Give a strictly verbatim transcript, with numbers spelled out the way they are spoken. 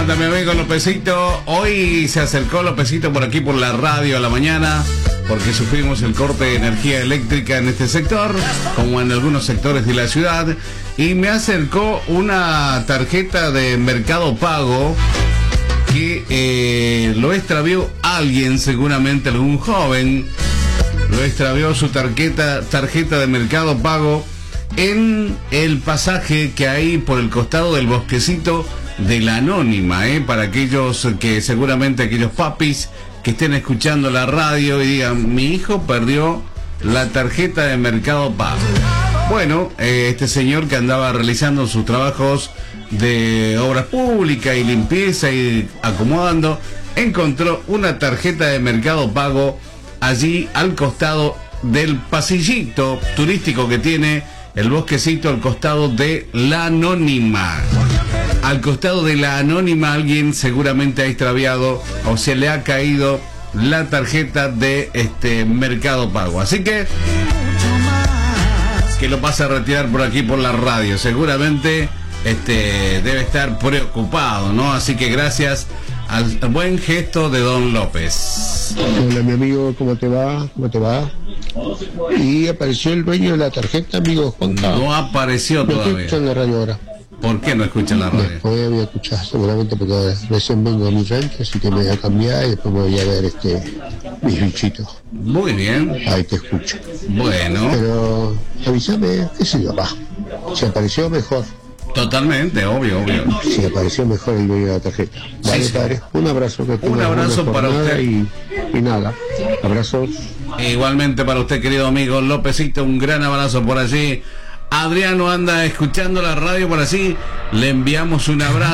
anda mi amigo Lópezito? Hoy se acercó Lópezito por aquí por la radio a la mañana porque sufrimos el corte de energía eléctrica en este sector, como en algunos sectores de la ciudad, y me acercó una tarjeta de Mercado Pago que eh, lo extravió alguien, seguramente algún joven, lo extravió su tarjeta, tarjeta de Mercado Pago en el pasaje que hay por el costado del bosquecito de la Anónima, ¿eh? Para aquellos que seguramente aquellos papis que estén escuchando la radio y digan, mi hijo perdió la tarjeta de Mercado Pago. Bueno, eh, este señor que andaba realizando sus trabajos de obras públicas y limpieza y acomodando, encontró una tarjeta de Mercado Pago allí al costado del pasillito turístico que tiene el bosquecito al costado de la Anónima. Al costado de la Anónima alguien seguramente ha extraviado o se le ha caído la tarjeta de este Mercado Pago. Así que que lo pase a retirar por aquí por la radio. Seguramente este debe estar preocupado, ¿no? Así que gracias al buen gesto de don López. Hola mi amigo, ¿cómo te va? ¿Cómo te va? Y apareció el dueño de la tarjeta, amigo Juan. No apareció no todavía. Estoy escuchando la radio ahora. ¿Por qué no escuchan la radio? Después voy a escuchar, seguramente porque recién vengo de mi frente, así que me voy a cambiar y después me voy a ver este mis bichitos. Muy bien. Ahí te escucho. Bueno. Pero avísame, qué sé yo, va. Si apareció mejor. Totalmente, obvio, obvio. Si apareció mejor el dueño de la tarjeta. Vale, sí, sí. Padre, un abrazo. Que un abrazo para usted. Y, y nada, abrazos. Igualmente para usted, querido amigo Lópezito, un gran abrazo por allí. Adriano anda escuchando la radio por allí, le enviamos un abrazo.